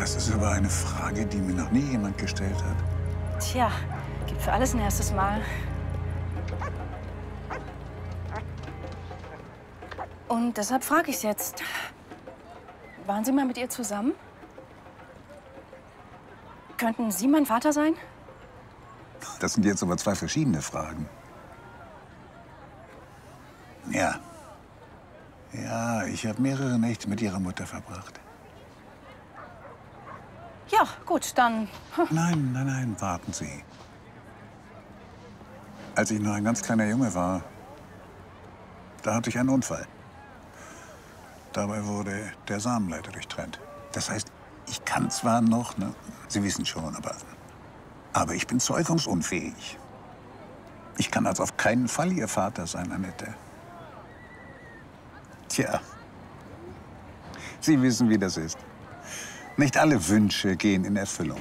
Das ist aber eine Frage, die mir noch nie jemand gestellt hat. Tja, gibt für alles ein erstes Mal. Und deshalb frage ich jetzt. Waren Sie mal mit ihr zusammen? Könnten Sie mein Vater sein? Das sind jetzt aber zwei verschiedene Fragen. Ja. Ja, ich habe mehrere Nächte mit Ihrer Mutter verbracht. Ja, gut, dann. Nein, nein, nein, warten Sie. Als ich noch ein ganz kleiner Junge war, da hatte ich einen Unfall. Dabei wurde der Samenleiter durchtrennt. Das heißt, ich kann zwar noch, ne, Sie wissen schon, aber ich bin zeugungsunfähig. Ich kann also auf keinen Fall Ihr Vater sein, Annette. Tja, Sie wissen, wie das ist. Nicht alle Wünsche gehen in Erfüllung.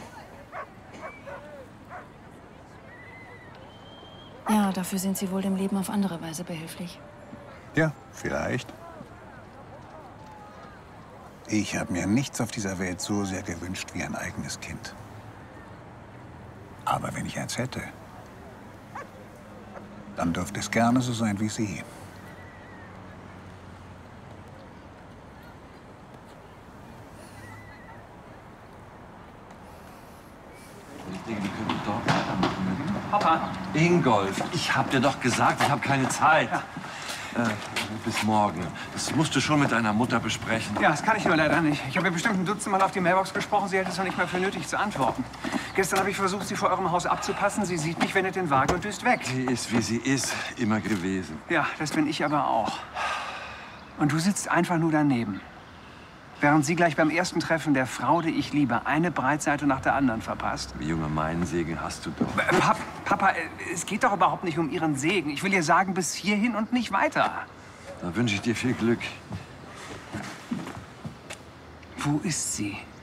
Ja, dafür sind Sie wohl dem Leben auf andere Weise behilflich. Ja, vielleicht. Ich habe mir nichts auf dieser Welt so sehr gewünscht wie ein eigenes Kind. Aber wenn ich eins hätte, dann dürfte es gerne so sein wie Sie. Ich denke, die können dort weitermachen. Papa! Ingolf, ich hab dir doch gesagt, ich habe keine Zeit. Ja. Bis morgen. Das musst du schon mit deiner Mutter besprechen. Ja, das kann ich nur leider nicht. Ich habe ihr bestimmt ein Dutzend Mal auf die Mailbox gesprochen. Sie hält es noch nicht mal für nötig zu antworten. Gestern habe ich versucht, sie vor eurem Haus abzupassen. Sie sieht mich, wendet den Wagen und düst weg. Sie ist, wie sie ist, immer gewesen. Ja, das bin ich aber auch. Und du sitzt einfach nur daneben. Während sie gleich beim ersten Treffen der Frau, die ich liebe, eine Breitseite nach der anderen verpasst. Junge, meinen Segen hast du doch. Papa, es geht doch überhaupt nicht um ihren Segen. Ich will ihr sagen, bis hierhin und nicht weiter. Da wünsche ich dir viel Glück. Wo ist sie?